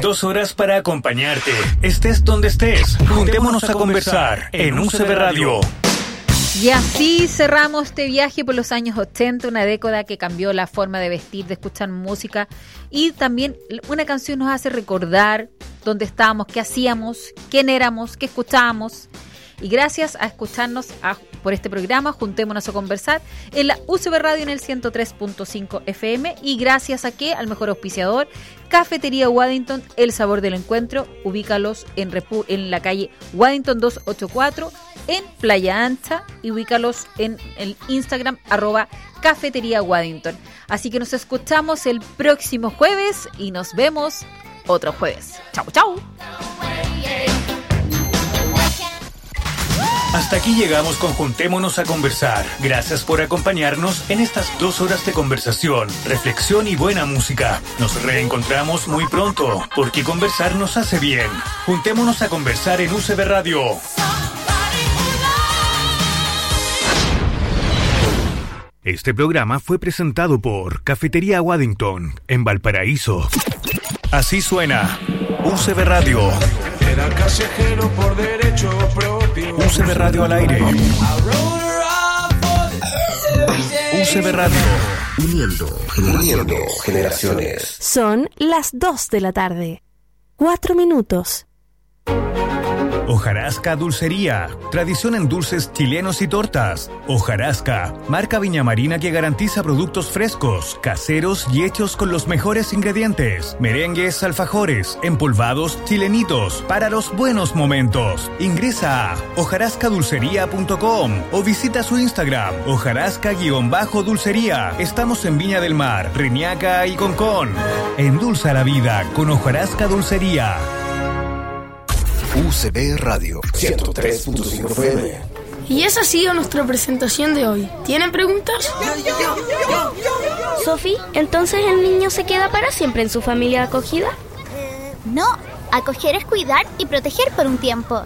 2 horas para acompañarte. Estés donde estés. Juntémonos a conversar en UCB Radio. Y así cerramos este viaje por los años 80, una década que cambió la forma de vestir, de escuchar música, y también una canción nos hace recordar dónde estábamos, qué hacíamos, quién éramos, qué escuchábamos. Y gracias a escucharnos por este programa, Juntémonos a conversar en la UCB Radio en el 103.5 FM, y gracias a al mejor auspiciador, Cafetería Waddington, el sabor del encuentro. Ubícalos en la calle Waddington 284 en Playa Ancha, y ubícalos en el Instagram @Cafetería Waddington. Así que nos escuchamos el próximo jueves y nos vemos otro jueves. Chau, chau. Hasta aquí llegamos con Juntémonos a conversar. Gracias por acompañarnos en estas 2 horas de conversación, reflexión y buena música. Nos reencontramos muy pronto, porque conversar nos hace bien. Juntémonos a conversar en UCB Radio. Este programa fue presentado por Cafetería Waddington en Valparaíso. Así suena UCB Radio. Era callejero por derecho propio. UCB Radio al aire. UCB Radio. Uniendo generaciones. Son las 2 de la tarde. 4 minutos. Hojarasca Dulcería, tradición en dulces chilenos y tortas. Hojarasca, marca viñamarina que garantiza productos frescos, caseros y hechos con los mejores ingredientes. Merengues, alfajores, empolvados, chilenitos, para los buenos momentos. Ingresa a hojarascadulcería.com o visita su Instagram, hojarasca_dulcería. Estamos en Viña del Mar, Reñaca y Concón. Endulza la vida con Hojarasca Dulcería. UCB Radio 103.5 FM. Y esa ha sido nuestra presentación de hoy. ¿Tienen preguntas? Sofi, ¿entonces el niño se queda para siempre en su familia de acogida? No, acoger es cuidar y proteger por un tiempo.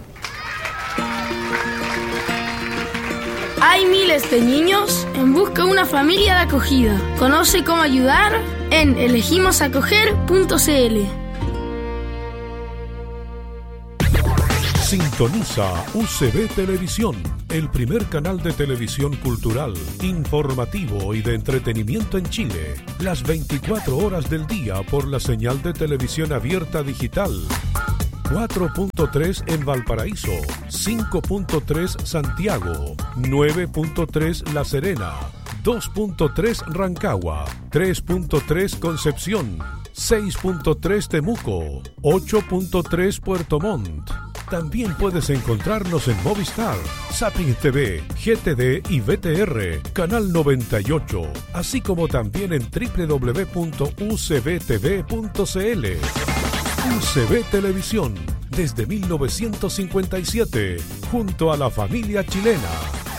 Hay miles de niños en busca de una familia de acogida. Conoce cómo ayudar en elegimosacoger.cl. Sintoniza UCB Televisión, el primer canal de televisión cultural, informativo y de entretenimiento en Chile. Las 24 horas del día por la señal de televisión abierta digital. 4.3 en Valparaíso, 5.3 Santiago, 9.3 La Serena, 2.3 Rancagua, 3.3 Concepción, 6.3 Temuco, 8.3 Puerto Montt. También puedes encontrarnos en Movistar, Zapping TV, GTD y VTR, Canal 98, así como también en www.ucbtv.cl. UCB Televisión, desde 1957, junto a la familia chilena.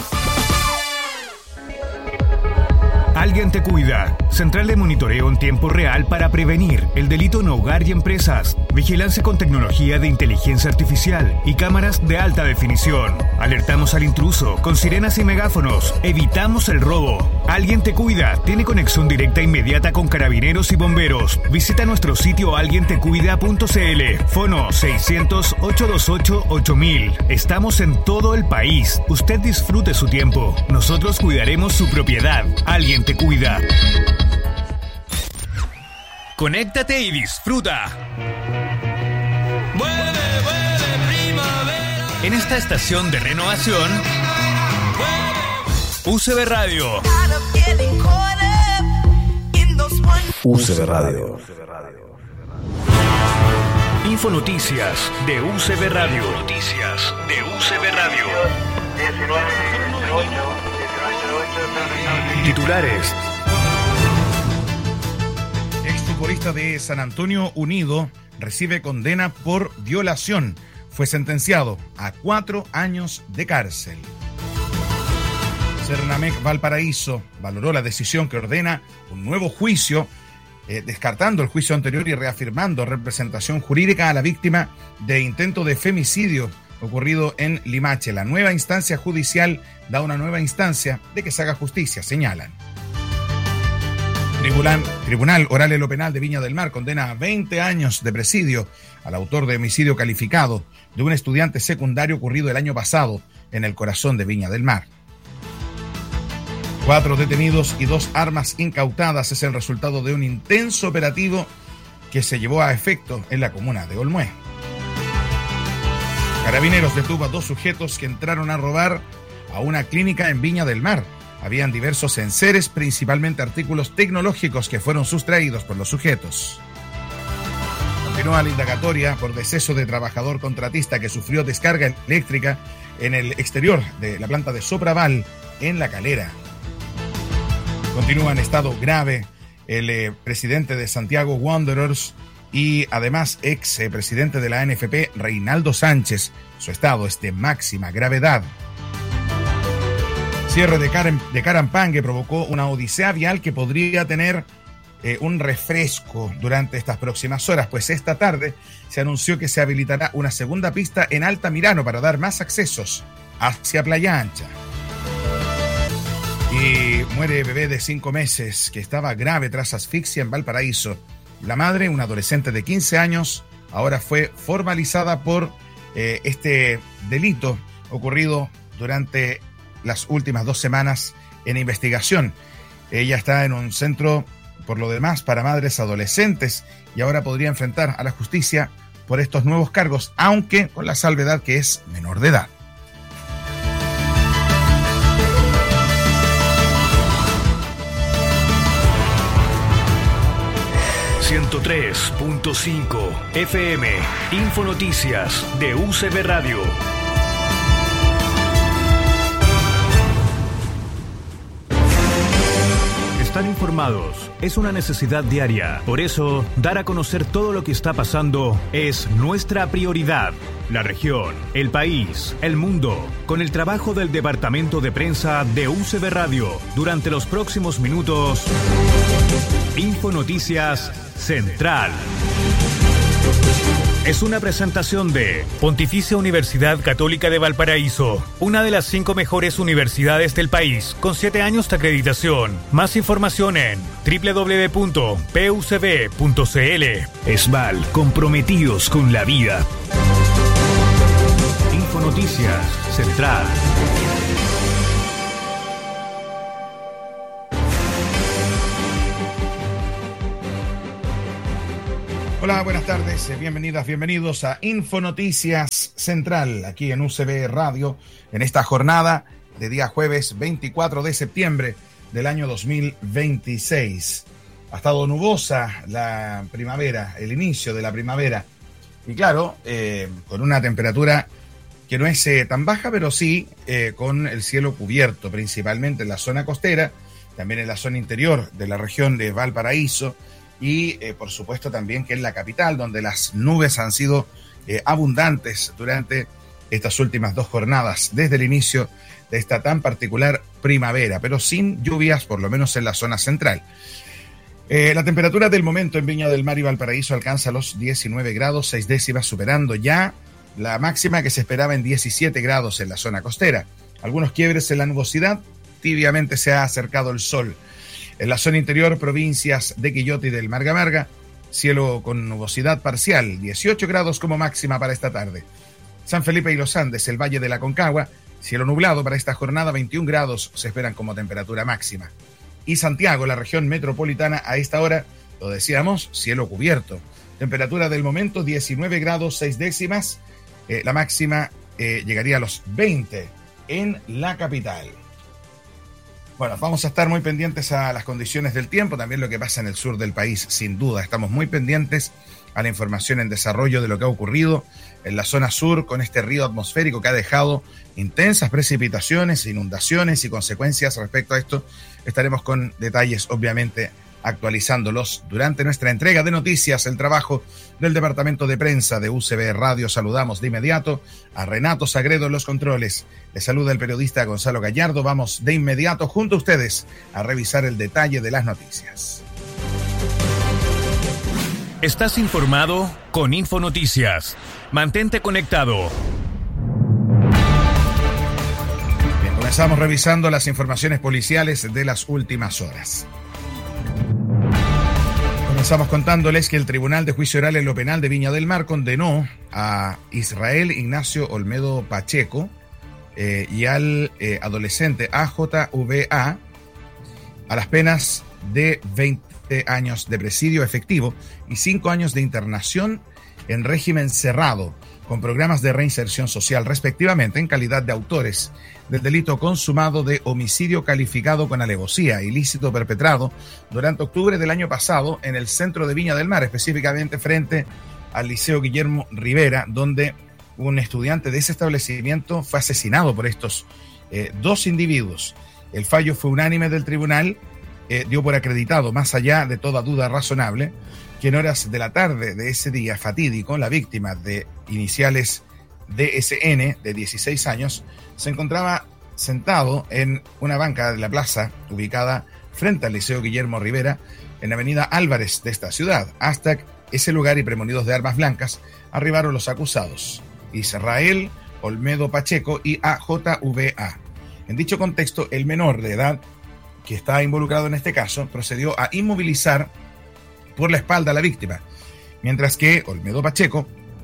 Alguien te cuida. Central de monitoreo en tiempo real para prevenir el delito en hogar y empresas. Vigilancia con tecnología de inteligencia artificial y cámaras de alta definición. Alertamos al intruso con sirenas y megáfonos. Evitamos el robo. Alguien te cuida. Tiene conexión directa inmediata con carabineros y bomberos. Visita nuestro sitio alguientecuida.cl. Fono 600-828-8000. Estamos en todo el país. Usted disfrute su tiempo. Nosotros cuidaremos su propiedad. Alguien te cuida. Conéctate y disfruta. En esta estación de renovación, UCB Radio. UCB Radio. Infonoticias de UCB Radio. Noticias de UCB Radio. Titulares. Exfutbolista de San Antonio Unido recibe condena por violación. Fue sentenciado a 4 años de cárcel. Cernamec Valparaíso valoró la decisión que ordena un nuevo juicio, descartando el juicio anterior y reafirmando representación jurídica a la víctima de intento de femicidio ocurrido en Limache. La nueva instancia judicial da una nueva instancia de que se haga justicia, señalan. Tribunal Oral en lo Penal de Viña del Mar condena a 20 años de presidio al autor de homicidio calificado de un estudiante secundario ocurrido el año pasado en el corazón de Viña del Mar. 4 detenidos y 2 armas incautadas es el resultado de un intenso operativo que se llevó a efecto en la comuna de Olmué. Carabineros detuvo a 2 sujetos que entraron a robar a una clínica en Viña del Mar. Habían diversos enseres, principalmente artículos tecnológicos que fueron sustraídos por los sujetos. Continúa la indagatoria por deceso de trabajador contratista que sufrió descarga eléctrica en el exterior de la planta de Sopraval en La Calera. Continúa en estado grave el presidente de Santiago Wanderers y además ex presidente de la ANFP, Reinaldo Sánchez. Su estado es de máxima gravedad. Cierre de Carampangue provocó una odisea vial que podría tener un refresco durante estas próximas horas, pues esta tarde se anunció que se habilitará una segunda pista en Altamirano para dar más accesos hacia Playa Ancha. Y muere bebé de 5 meses que estaba grave tras asfixia en Valparaíso. La madre, una adolescente de 15 años, ahora fue formalizada por este delito ocurrido durante las últimas 2 semanas en investigación. Ella está en un centro, por lo demás, para madres adolescentes y ahora podría enfrentar a la justicia por estos nuevos cargos, aunque con la salvedad que es menor de edad. ...103.5 FM... Infonoticias de UCB Radio. Estar informados es una necesidad diaria. Por eso, dar a conocer todo lo que está pasando es nuestra prioridad. La región, el país, el mundo, con el trabajo del Departamento de Prensa de UCB Radio. Durante los próximos minutos, Infonoticias Central. Es una presentación de Pontificia Universidad Católica de Valparaíso, una de las 5 mejores universidades del país, con 7 años de acreditación. Más información en www.pucb.cl. ESVAL, comprometidos con la vida. Infonoticias Central. Hola, buenas tardes, bienvenidas, bienvenidos a Infonoticias Central, aquí en UCB Radio, en esta jornada de día jueves 24 de septiembre del año 2026. Ha estado nubosa la primavera, el inicio de la primavera, y claro, con una temperatura que no es tan baja, pero sí con el cielo cubierto, principalmente en la zona costera, también en la zona interior de la región de Valparaíso, y por supuesto también que en la capital, donde las nubes han sido abundantes durante estas últimas 2 jornadas, desde el inicio de esta tan particular primavera, pero sin lluvias, por lo menos en la zona central. La temperatura del momento en Viña del Mar y Valparaíso alcanza los 19 grados, 6 décimas, superando ya la máxima que se esperaba en 17 grados en la zona costera. Algunos quiebres en la nubosidad, tibiamente se ha acercado el sol. En la zona interior, provincias de Quillota y del Marga, cielo con nubosidad parcial, 18 grados como máxima para esta tarde. San Felipe y los Andes, el Valle de la Concagua, cielo nublado para esta jornada, 21 grados se esperan como temperatura máxima. Y Santiago, la región metropolitana, a esta hora, lo decíamos, cielo cubierto. Temperatura del momento, 19 grados, 6 décimas. La máxima llegaría a los 20 en la capital. Bueno, vamos a estar muy pendientes a las condiciones del tiempo, también lo que pasa en el sur del país, sin duda. Estamos muy pendientes a la información en desarrollo de lo que ha ocurrido en la zona sur con este río atmosférico que ha dejado intensas precipitaciones, inundaciones y consecuencias respecto a esto. Estaremos con detalles, obviamente, actualizándolos durante nuestra entrega de noticias, el trabajo del Departamento de Prensa de UCB Radio. Saludamos de inmediato a Renato Sagredo en los controles. Les saluda el periodista Gonzalo Gallardo. Vamos de inmediato junto a ustedes a revisar el detalle de las noticias. Estás informado con Infonoticias. Mantente conectado. Bien, comenzamos revisando las informaciones policiales de las últimas horas. Comenzamos contándoles que el Tribunal de Juicio Oral en lo Penal de Viña del Mar condenó a Israel Ignacio Olmedo Pacheco y al adolescente AJVA a las penas de 20 años de presidio efectivo y 5 años de internación en régimen cerrado, con programas de reinserción social respectivamente, en calidad de autores del delito consumado de homicidio calificado con alevosía, ilícito perpetrado durante octubre del año pasado en el centro de Viña del Mar, específicamente frente al Liceo Guillermo Rivera, donde un estudiante de ese establecimiento fue asesinado por estos dos individuos. El fallo fue unánime del tribunal, dio por acreditado, más allá de toda duda razonable, que en horas de la tarde de ese día fatídico, la víctima de iniciales DSN, de 16 años, se encontraba sentado en una banca de la plaza ubicada frente al Liceo Guillermo Rivera, en la avenida Álvarez de esta ciudad. Hasta ese lugar y premonidos de armas blancas arribaron los acusados, Israel Olmedo Pacheco y AJVA. En dicho contexto, el menor de edad que está involucrado en este caso procedió a inmovilizar por la espalda a la víctima, mientras que Olmedo Pacheco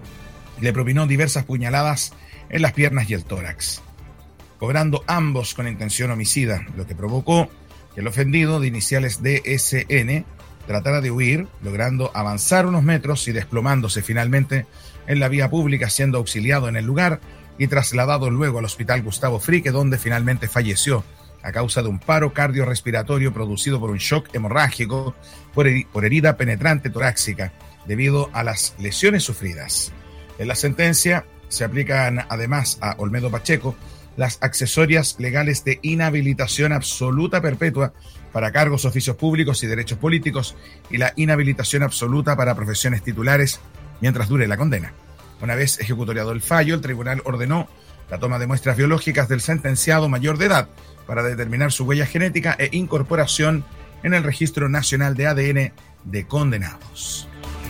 le propinó diversas puñaladas en las piernas y el tórax, cobrando ambos con intención homicida, lo que provocó que el ofendido, de iniciales DSN, tratara de huir, logrando avanzar unos metros y desplomándose finalmente en la vía pública, siendo auxiliado en el lugar y trasladado luego al Hospital Gustavo Frique, donde finalmente falleció a causa de un paro cardiorrespiratorio producido por un shock hemorrágico por herida penetrante torácica debido a las lesiones sufridas. En la sentencia se aplican además a Olmedo Pacheco las accesorias legales de inhabilitación absoluta perpetua para cargos, oficios públicos y derechos políticos y la inhabilitación absoluta para profesiones titulares mientras dure la condena. Una vez ejecutoriado el fallo, el tribunal ordenó la toma de muestras biológicas del sentenciado mayor de edad para determinar su huella genética e incorporación en el Registro Nacional de ADN de condenados.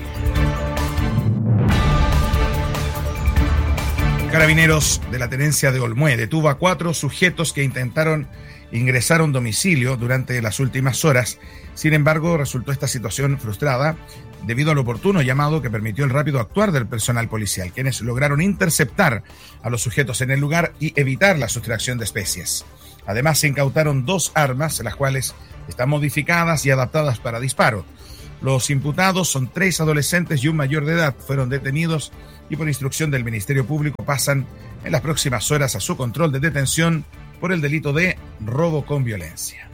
Carabineros de la tenencia de Olmué detuvo a 4 sujetos que intentaron ingresar a un domicilio durante las últimas horas. Sin embargo, resultó esta situación frustrada debido al oportuno llamado que permitió el rápido actuar del personal policial, quienes lograron interceptar a los sujetos en el lugar y evitar la sustracción de especies. Además, se incautaron 2 armas, las cuales están modificadas y adaptadas para disparo. Los imputados son 3 adolescentes y un mayor de edad. Fueron detenidos y por instrucción del Ministerio Público pasan en las próximas horas a su control de detención por el delito de robo con violencia.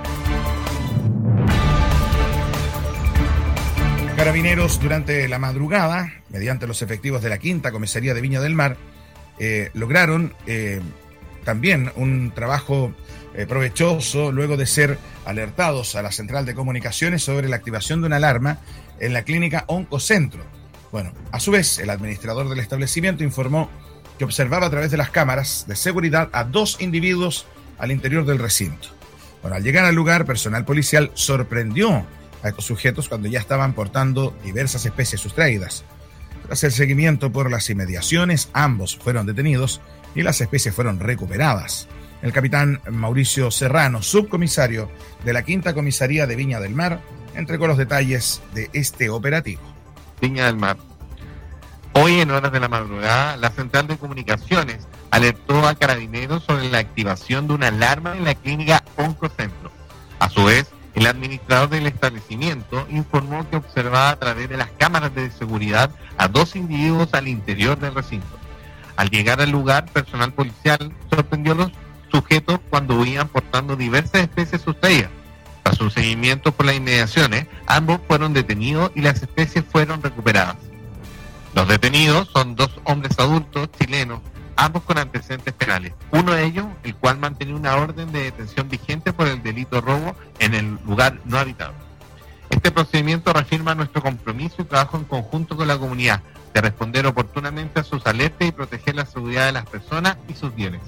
Carabineros durante la madrugada, mediante los efectivos de la 5ª Comisaría de Viña del Mar, lograron también un trabajo provechoso luego de ser alertados a la central de comunicaciones sobre la activación de una alarma en la clínica Oncocentro. Bueno, a su vez, el administrador del establecimiento informó que observaba a través de las cámaras de seguridad a 2 individuos al interior del recinto. Bueno, al llegar al lugar, personal policial sorprendió a estos sujetos cuando ya estaban portando diversas especies sustraídas. Tras el seguimiento por las inmediaciones, ambos fueron detenidos y las especies fueron recuperadas. El capitán Mauricio Serrano, subcomisario de la 5ª Comisaría de Viña del Mar, entregó los detalles de este operativo. Viña del Mar. Hoy, en horas de la madrugada, la central de comunicaciones alertó a Carabineros sobre la activación de una alarma en la clínica Oncocentro. A su vez, el administrador del establecimiento informó que observaba a través de las cámaras de seguridad a 2 individuos al interior del recinto. Al llegar al lugar, personal policial sorprendió a los sujetos cuando huían portando diversas especies sustraídas. Tras un seguimiento por las inmediaciones, ambos fueron detenidos y las especies fueron recuperadas. Los detenidos son 2 hombres adultos chilenos, ambos con antecedentes penales. Uno de ellos, el cual mantenía una orden de detención vigente por el delito robo en el lugar no habitado. Este procedimiento reafirma nuestro compromiso y trabajo en conjunto con la comunidad de responder oportunamente a sus alertas y proteger la seguridad de las personas y sus bienes.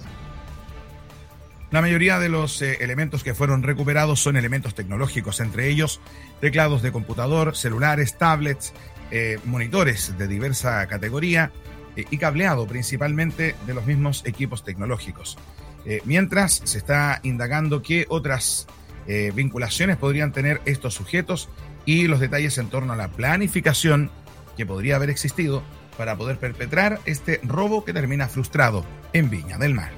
La mayoría de los elementos que fueron recuperados son elementos tecnológicos, entre ellos teclados de computador, celulares, tablets, monitores de diversa categoría y cableado principalmente de los mismos equipos tecnológicos. Mientras se está indagando qué otras vinculaciones podrían tener estos sujetos y los detalles en torno a la planificación que podría haber existido para poder perpetrar este robo que termina frustrado en Viña del Mar.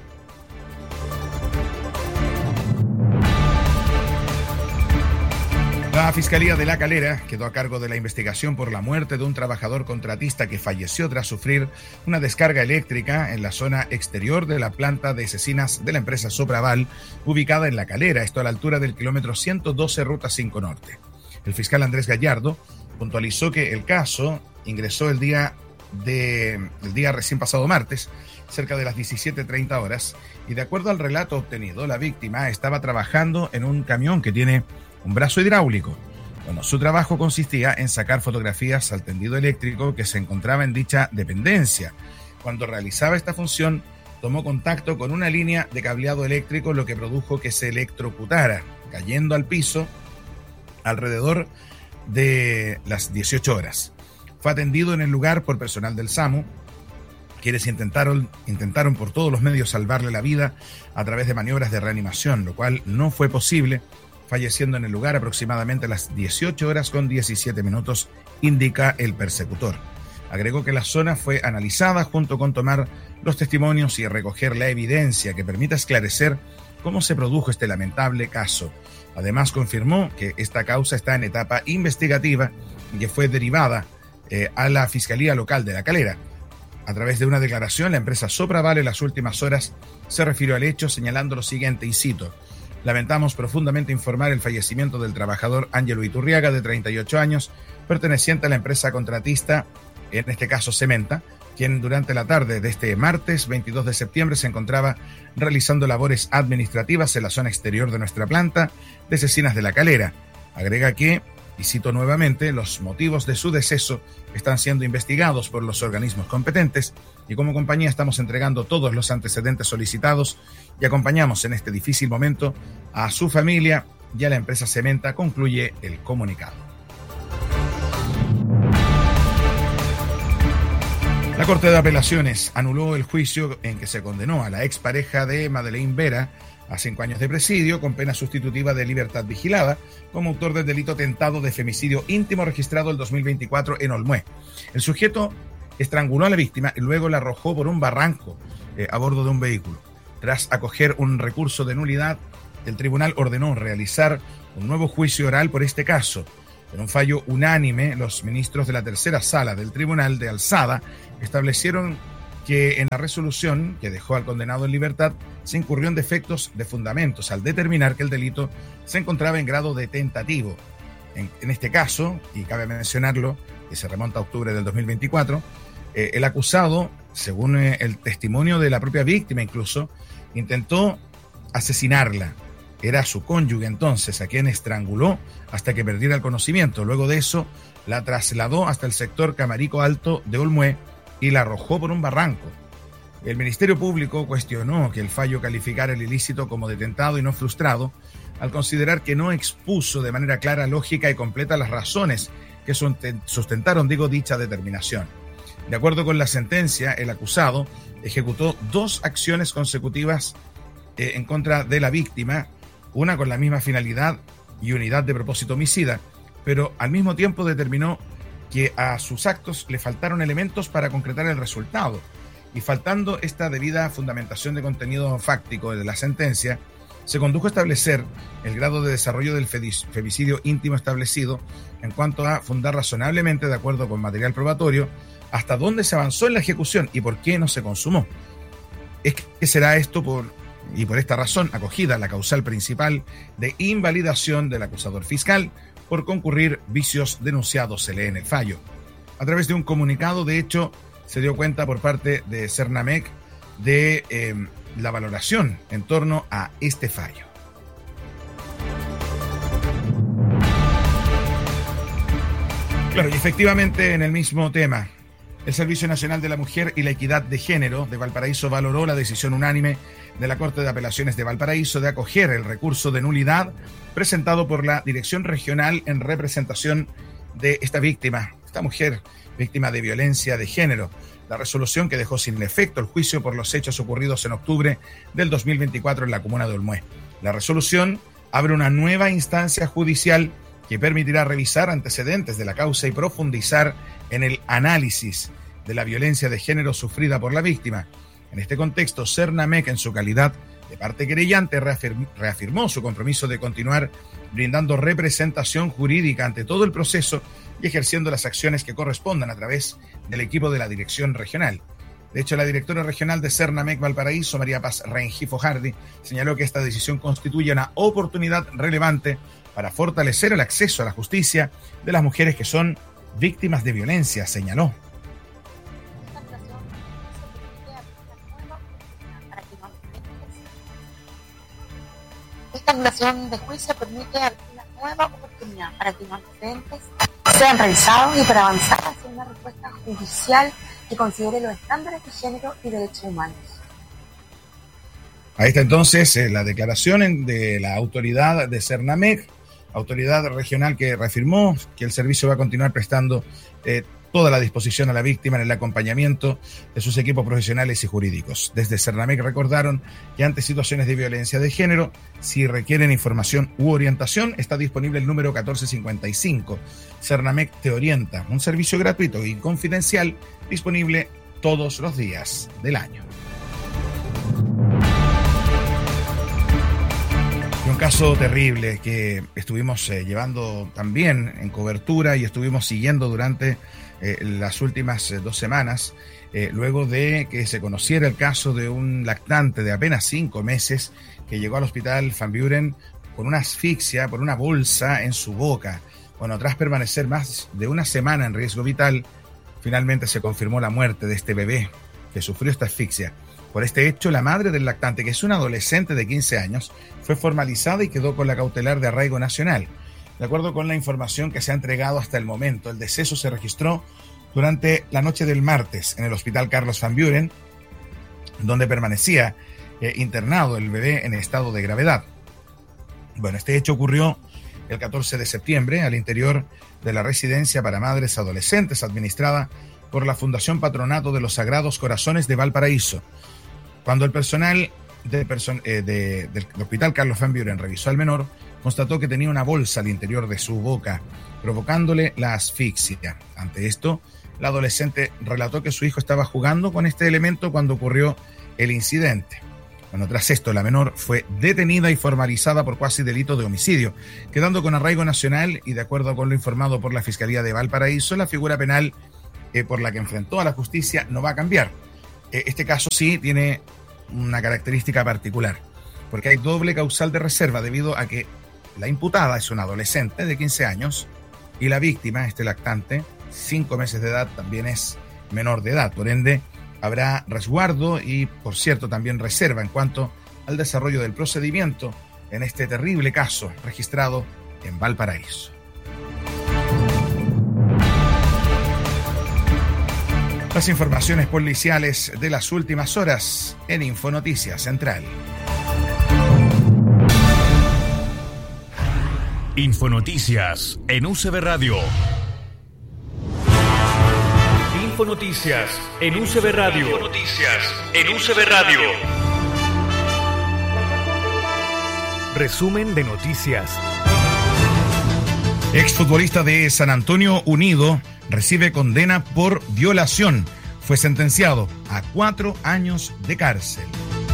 La Fiscalía de La Calera quedó a cargo de la investigación por la muerte de un trabajador contratista que falleció tras sufrir una descarga eléctrica en la zona exterior de la planta de cecinas de la empresa Sopraval, ubicada en La Calera, esto a la altura del kilómetro 112 Ruta 5 Norte. El fiscal Andrés Gallardo puntualizó que el caso ingresó el día recién pasado martes, cerca de las 17:30 horas, y de acuerdo al relato obtenido, la víctima estaba trabajando en un camión que tiene un brazo hidráulico. Bueno, su trabajo consistía en sacar fotografías al tendido eléctrico que se encontraba en dicha dependencia. Cuando realizaba esta función, tomó contacto con una línea de cableado eléctrico, lo que produjo que se electrocutara, cayendo al piso alrededor de las 18 horas. Fue atendido en el lugar por personal del SAMU, quienes intentaron por todos los medios salvarle la vida a través de maniobras de reanimación, lo cual no fue posible, falleciendo en el lugar aproximadamente a las 18 horas con 17 minutos, indica el persecutor. Agregó que la zona fue analizada junto con tomar los testimonios y recoger la evidencia que permita esclarecer cómo se produjo este lamentable caso. Además, confirmó que esta causa está en etapa investigativa y que fue derivada a la Fiscalía Local de La Calera. A través de una declaración, la empresa Sopraval en las últimas horas se refirió al hecho señalando lo siguiente, y cito: "Lamentamos profundamente informar el fallecimiento del trabajador Ángelo Iturriaga, de 38 años, perteneciente a la empresa contratista, en este caso Cementa, quien durante la tarde de este martes 22 de septiembre se encontraba realizando labores administrativas en la zona exterior de nuestra planta de cecinas de La Calera". Agrega que, y cito nuevamente, los motivos de su deceso están siendo investigados por los organismos competentes y como compañía estamos entregando todos los antecedentes solicitados y acompañamos en este difícil momento a su familia y a la empresa Cementa, concluye el comunicado. La Corte de Apelaciones anuló el juicio en que se condenó a la expareja de Madeleine Vera a 5 años de presidio con pena sustitutiva de libertad vigilada como autor del delito tentado de femicidio íntimo registrado el 2024 en Olmué. El sujeto estranguló a la víctima y luego la arrojó por un barranco a bordo de un vehículo. Tras acoger un recurso de nulidad, el tribunal ordenó realizar un nuevo juicio oral por este caso. En un fallo unánime, los ministros de la tercera sala del Tribunal de Alzada establecieron que en la resolución que dejó al condenado en libertad se incurrió en defectos de fundamentos al determinar que el delito se encontraba en grado de tentativo. En este caso, y cabe mencionarlo, que se remonta a octubre del 2024, el acusado, según el testimonio de la propia víctima incluso, intentó asesinarla. Era su cónyuge entonces a quien estranguló hasta que perdiera el conocimiento. Luego de eso, la trasladó hasta el sector Camarico Alto de Olmué y la arrojó por un barranco. El Ministerio Público cuestionó que el fallo calificara el ilícito como de tentado y no frustrado, al considerar que no expuso de manera clara, lógica y completa las razones que sustentaron, dicha determinación. De acuerdo con la sentencia, el acusado ejecutó 2 acciones consecutivas en contra de la víctima, una con la misma finalidad y unidad de propósito homicida, pero al mismo tiempo determinó que a sus actos le faltaron elementos para concretar el resultado, y faltando esta debida fundamentación de contenido fáctico de la sentencia, se condujo a establecer el grado de desarrollo del femicidio íntimo establecido en cuanto a fundar razonablemente, de acuerdo con material probatorio, hasta dónde se avanzó en la ejecución y por qué no se consumó. Es que será esto por esta razón acogida la causal principal de invalidación del acusador fiscal por concurrir vicios denunciados, se lee en el fallo. A través de un comunicado, de hecho, se dio cuenta por parte de Cernamec de la valoración en torno a este fallo. Claro, y efectivamente en el mismo tema, el Servicio Nacional de la Mujer y la Equidad de Género de Valparaíso valoró la decisión unánime de la Corte de Apelaciones de Valparaíso de acoger el recurso de nulidad presentado por la Dirección Regional en representación de esta víctima, esta mujer víctima de violencia de género. La resolución que dejó sin efecto el juicio por los hechos ocurridos en octubre del 2024 en la comuna de Olmué. La resolución abre una nueva instancia judicial que permitirá revisar antecedentes de la causa y profundizar en el análisis de la violencia de género sufrida por la víctima. En este contexto, Cernamec, en su calidad de parte querellante, reafirmó su compromiso de continuar brindando representación jurídica ante todo el proceso y ejerciendo las acciones que correspondan a través del equipo de la dirección regional. De hecho, la directora regional de Cernamec Valparaíso, María Paz Rengifo Hardy, señaló que esta decisión constituye una oportunidad relevante para fortalecer el acceso a la justicia de las mujeres que son víctimas de violencia, señaló. Esta anulación de juicio permite abrir una nueva oportunidad para que los antecedentes sean revisados y para avanzar hacia una respuesta judicial que considere los estándares de género y derechos humanos. Ahí está entonces la declaración de la autoridad de Cernamec, autoridad regional, que reafirmó que el servicio va a continuar prestando toda la disposición a la víctima en el acompañamiento de sus equipos profesionales y jurídicos. Desde Cernamec recordaron que ante situaciones de violencia de género, si requieren información u orientación, está disponible el número 1455. Cernamec te orienta, un servicio gratuito y confidencial disponible todos los días del año. Y un caso terrible que estuvimos llevando también en cobertura y estuvimos siguiendo durante las últimas 2 semanas, luego de que se conociera el caso de un lactante de apenas 5 meses que llegó al hospital Van Buren con una asfixia por una bolsa en su boca. Bueno, tras permanecer más de una semana en riesgo vital, finalmente se confirmó la muerte de este bebé que sufrió esta asfixia. Por este hecho, la madre del lactante, que es una adolescente de 15 años, fue formalizada y quedó con la cautelar de arraigo nacional. De acuerdo con la información que se ha entregado hasta el momento, el deceso se registró durante la noche del martes en el hospital Carlos Van Buren, donde permanecía internado el bebé en estado de gravedad. Bueno, este hecho ocurrió el 14 de septiembre al interior de la residencia para madres adolescentes administrada por la Fundación Patronato de los Sagrados Corazones de Valparaíso. Cuando el personal del hospital Carlos Van Buren revisó al menor, constató que tenía una bolsa al interior de su boca, provocándole la asfixia. Ante esto, la adolescente relató que su hijo estaba jugando con este elemento cuando ocurrió el incidente. Bueno, tras esto, la menor fue detenida y formalizada por cuasi delito de homicidio, quedando con arraigo nacional y, de acuerdo con lo informado por la Fiscalía de Valparaíso, la figura penal por la que enfrentó a la justicia no va a cambiar. Este caso sí tiene una característica particular, porque hay doble causal de reserva debido a que la imputada es una adolescente de 15 años y la víctima, este lactante, 5 meses de edad, también es menor de edad. Por ende, habrá resguardo y, por cierto, también reserva en cuanto al desarrollo del procedimiento en este terrible caso registrado en Valparaíso. Las informaciones policiales de las últimas horas en Infonoticias Central. Infonoticias en UCB Radio. Infonoticias en UCB Radio. Infonoticias en UCB Radio. Resumen de noticias. Exfutbolista de San Antonio Unido recibe condena por violación. Fue sentenciado a 4 años de cárcel.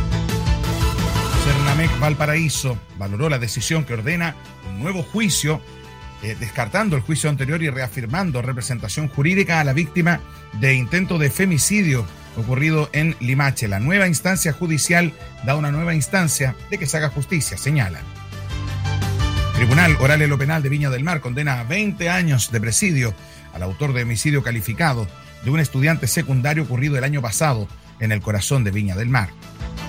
Cernamec Valparaíso valoró la decisión que ordena un nuevo juicio, descartando el juicio anterior y reafirmando representación jurídica a la víctima de intento de femicidio ocurrido en Limache. La nueva instancia judicial da una nueva instancia de que se haga justicia, señalan. Tribunal Oral en lo Penal de Viña del Mar condena a 20 años de presidio al autor de homicidio calificado de un estudiante secundario ocurrido el año pasado en el corazón de Viña del Mar.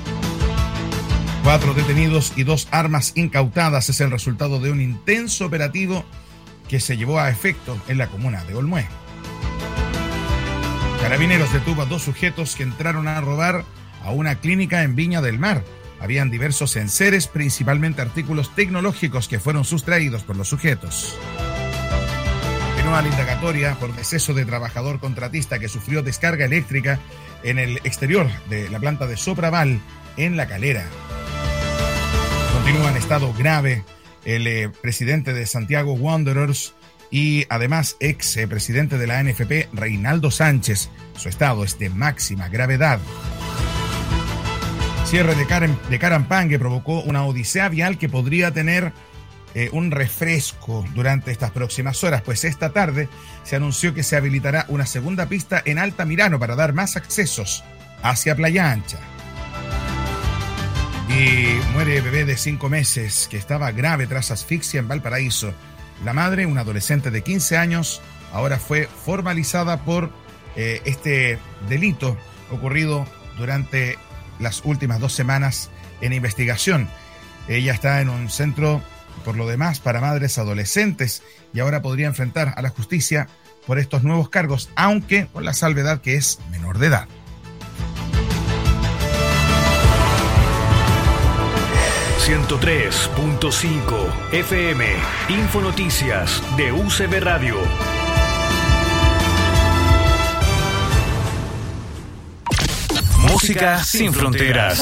4 detenidos y 2 armas incautadas es el resultado de un intenso operativo que se llevó a efecto en la comuna de Olmué. Carabineros detuvo a 2 sujetos que entraron a robar a una clínica en Viña del Mar. Habían diversos enseres, principalmente artículos tecnológicos, que fueron sustraídos por los sujetos. Continúa la indagatoria por deceso de trabajador contratista que sufrió descarga eléctrica en el exterior de la planta de Sopraval en La Calera. Continúa en estado grave el presidente de Santiago Wanderers y además ex presidente de la ANFP, Reinaldo Sánchez. Su estado es de máxima gravedad. Cierre de Carampangue provocó una odisea vial que podría tener un refresco durante estas próximas horas, pues esta tarde se anunció que se habilitará una segunda pista en Altamirano para dar más accesos hacia Playa Ancha. Y muere bebé de 5 meses que estaba grave tras asfixia en Valparaíso. La madre, una adolescente de 15 años, ahora fue formalizada por este delito ocurrido durante las últimas 2 semanas en investigación. Ella está en un centro, por lo demás, para madres adolescentes y ahora podría enfrentar a la justicia por estos nuevos cargos, aunque con la salvedad que es menor de edad. ...103.5 FM... Infonoticias de UCB Radio. Música sin fronteras.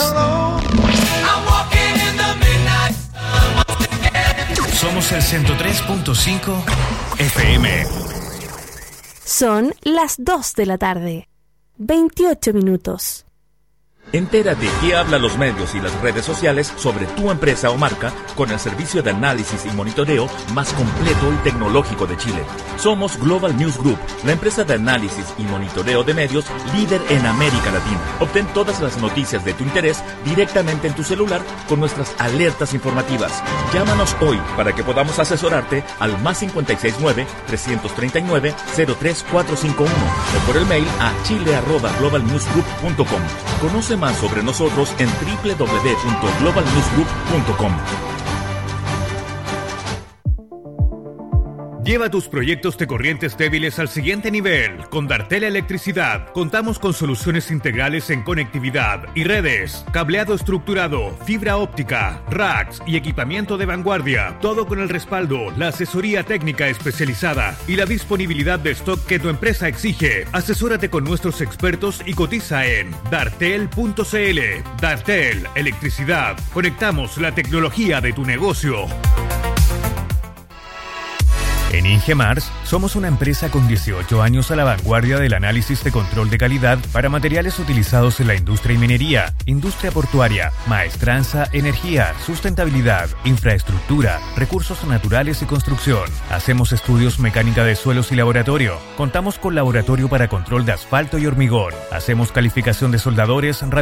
Somos el 103.5 FM. Son las 2 de la tarde. 28 minutos. Entérate qué hablan los medios y las redes sociales sobre tu empresa o marca con el servicio de análisis y monitoreo más completo y tecnológico de Chile. Somos Global News Group, la empresa de análisis y monitoreo de medios líder en América Latina. Obtén todas las noticias de tu interés directamente en tu celular con nuestras alertas informativas. Llámanos hoy para que podamos asesorarte al +569-339-03451 o por el mail a chile@globalnewsgroup.com. Conoce más sobre nosotros en www.globalnewsgroup.com. Lleva tus proyectos de corrientes débiles al siguiente nivel. Con Dartel Electricidad contamos con soluciones integrales en conectividad y redes, cableado estructurado, fibra óptica, racks y equipamiento de vanguardia. Todo con el respaldo, la asesoría técnica especializada y la disponibilidad de stock que tu empresa exige. Asesórate con nuestros expertos y cotiza en dartel.cl. Dartel Electricidad. Conectamos la tecnología de tu negocio. En Ingemars somos una empresa con 18 años a la vanguardia del análisis de control de calidad para materiales utilizados en la industria y minería, industria portuaria, maestranza, energía, sustentabilidad, infraestructura, recursos naturales y construcción. Hacemos estudios mecánica de suelos y laboratorio. Contamos con laboratorio para control de asfalto y hormigón. Hacemos calificación de soldadores,